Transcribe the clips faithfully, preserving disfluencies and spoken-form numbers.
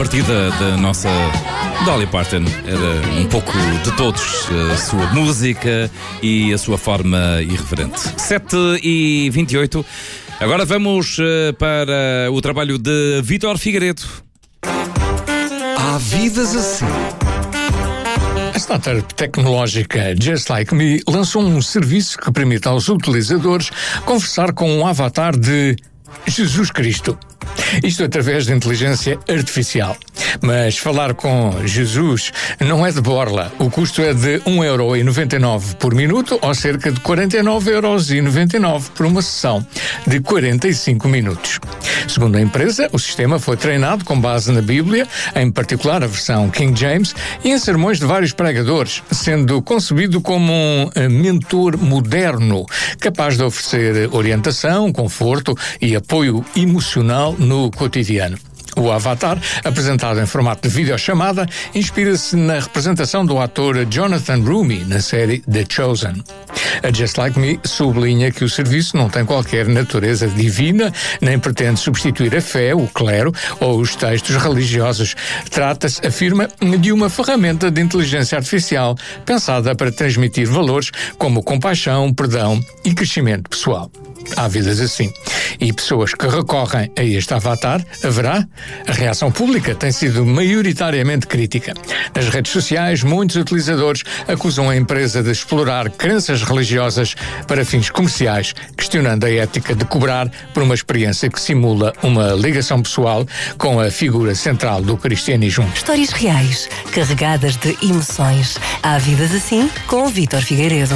Partida da nossa Dolly Parton era um pouco de todos, a sua música e a sua forma irreverente. sete e vinte e oito. Agora vamos para o trabalho de Vítor Figueiredo. Há vidas assim. A startup tecnológica Just Like Me lançou um serviço que permite aos utilizadores conversar com um avatar de Jesus Cristo. Isto através de inteligência artificial. Mas falar com Jesus não é de borla. O custo é de um euro e noventa e nove por minuto ou cerca de quarenta e nove euros e noventa e nove por uma sessão de quarenta e cinco minutos. Segundo a empresa, o sistema foi treinado com base na Bíblia, em particular a versão King James, e em sermões de vários pregadores, sendo concebido como um mentor moderno, capaz de oferecer orientação, conforto e apoio emocional no cotidiano. O avatar, apresentado em formato de videochamada, inspira-se na representação do ator Jonathan Roumie na série The Chosen. A Just Like Me sublinha que o serviço não tem qualquer natureza divina, nem pretende substituir a fé, o clero ou os textos religiosos. Trata-se, afirma, de uma ferramenta de inteligência artificial pensada para transmitir valores como compaixão, perdão e crescimento pessoal. Há vidas assim. E pessoas que recorrem a este avatar, haverá? A reação pública tem sido maioritariamente crítica. Nas redes sociais, muitos utilizadores acusam a empresa de explorar crenças religiosas para fins comerciais, questionando a ética de cobrar por uma experiência que simula uma ligação pessoal com a figura central do cristianismo. Histórias reais, carregadas de emoções. Há vidas assim com Vítor Figueiredo.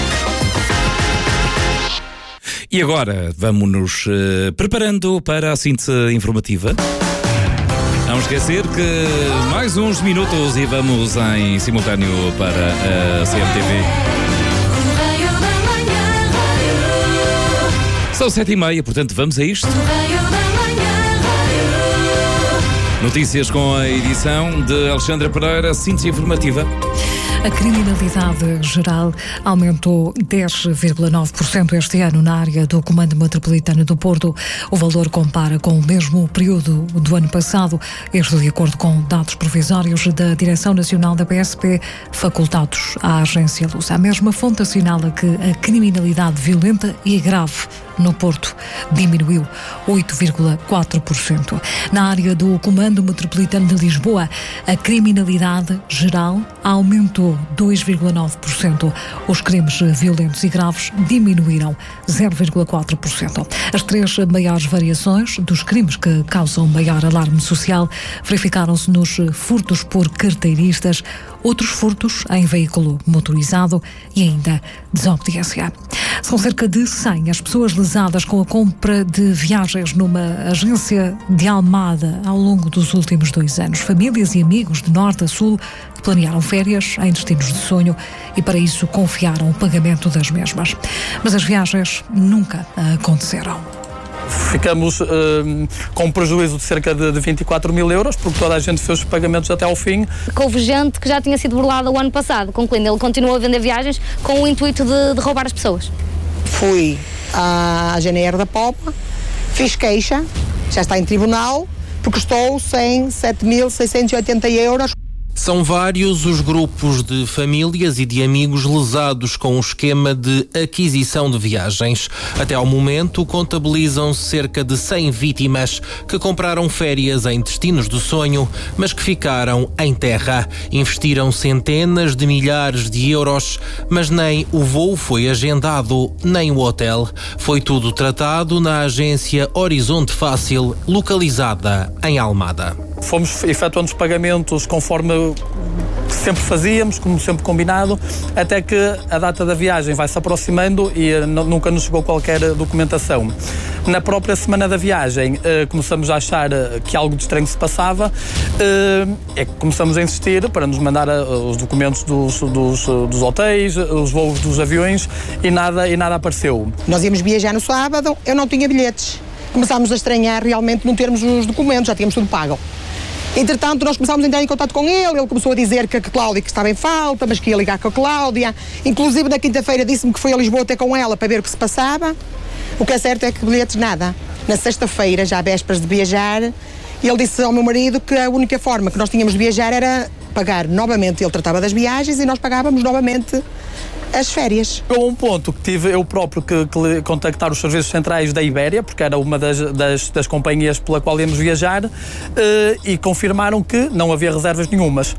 E agora vamos-nos uh, preparando para a síntese informativa. Não esquecer que mais uns minutos e vamos em simultâneo para a C M T V. São sete e meia, portanto vamos a isto. Notícias com a edição de Alexandra Pereira, síntese informativa. A criminalidade geral aumentou dez vírgula nove por cento este ano na área do Comando Metropolitano do Porto. O valor compara com o mesmo período do ano passado, isto de acordo com dados provisórios da Direção Nacional da P S P, facultados à Agência Lusa. A mesma fonte assinala que a criminalidade violenta e grave no Porto diminuiu oito vírgula quatro por cento. Na área do Comando Metropolitano de Lisboa, a criminalidade geral aumentou dois vírgula nove por cento. Os crimes violentos e graves diminuíram zero vírgula quatro por cento. As três maiores variações dos crimes que causam maior alarme social verificaram-se nos furtos por carteiristas, outros furtos em veículo motorizado e ainda desobediência. São cerca de cem as pessoas lesadas com a compra de viagens numa agência de Almada ao longo dos últimos dois anos. Famílias e amigos de norte a sul que planearam férias em destinos de sonho e para isso confiaram o pagamento das mesmas. Mas as viagens nunca aconteceram. Ficamos uh, com um prejuízo de cerca de, de vinte e quatro mil euros, porque toda a gente fez os pagamentos até ao fim. Houve gente que já tinha sido burlada o ano passado, concluindo, ele continuou a vender viagens com o intuito de, de roubar as pessoas. Fui à G N R da Popa, fiz queixa, já está em tribunal, porque estou sem sete mil seiscentos e oitenta euros. São vários os grupos de famílias e de amigos lesados com o esquema de aquisição de viagens. Até ao momento, contabilizam-se cerca de cem vítimas que compraram férias em destinos do sonho, mas que ficaram em terra. Investiram centenas de milhares de euros, mas nem o voo foi agendado, nem o hotel. Foi tudo tratado na agência Horizonte Fácil, localizada em Almada. Fomos efetuando os pagamentos conforme sempre fazíamos, como sempre combinado, até que a data da viagem vai se aproximando e nunca nos chegou qualquer documentação. Na própria semana da viagem começamos a achar que algo de estranho se passava, é que começamos a insistir para nos mandar os documentos dos, dos, dos hotéis, os voos dos aviões e nada, e nada apareceu. Nós íamos viajar no sábado, eu não tinha bilhetes. Começámos a estranhar realmente não termos os documentos, já tínhamos tudo pago. Entretanto, nós começámos a entrar em contato com ele, ele começou a dizer que a Cláudia que estava em falta, mas que ia ligar com a Cláudia. Inclusive, na quinta-feira disse-me que foi a Lisboa até com ela para ver o que se passava. O que é certo é que bilhetes nada. Na sexta-feira, já vésperas de viajar, E ele disse ao meu marido que a única forma que nós tínhamos de viajar era pagar novamente, ele tratava das viagens e nós pagávamos novamente as férias. Chegou um ponto que tive eu próprio que, que contactar os serviços centrais da Ibéria, porque era uma das, das, das companhias pela qual íamos viajar, eh, e confirmaram que não havia reservas nenhumas.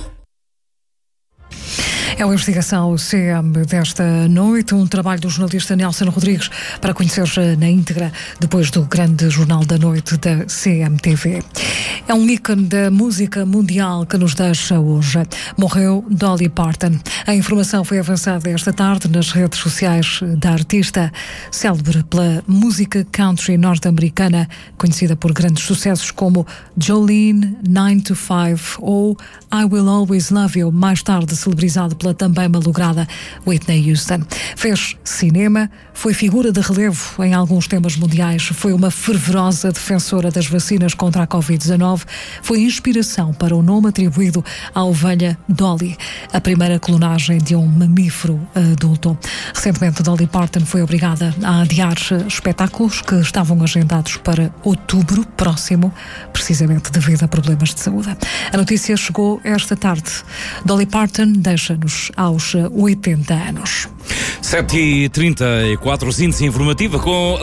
É a investigação C M desta noite, um trabalho do jornalista Nelson Rodrigues para conhecer na íntegra depois do grande Jornal da Noite da C M T V. É um ícone da música mundial que nos deixa hoje. Morreu Dolly Parton. A informação foi avançada esta tarde nas redes sociais da artista, célebre pela música country norte-americana, conhecida por grandes sucessos como Jolene, nine to five ou I Will Always Love You, mais tarde celebrizado pela também malograda Whitney Houston. Fez cinema, foi figura de relevo em alguns temas mundiais, foi uma fervorosa defensora das vacinas contra a covid dezanove, foi inspiração para o nome atribuído à ovelha Dolly, a primeira clonagem de um mamífero adulto. Recentemente, Dolly Parton foi obrigada a adiar espetáculos que estavam agendados para outubro próximo, precisamente devido a problemas de saúde. A notícia chegou esta tarde. Dolly Parton deixa-nos aos oitenta anos. sete e trinta e quatro, síntese informativa com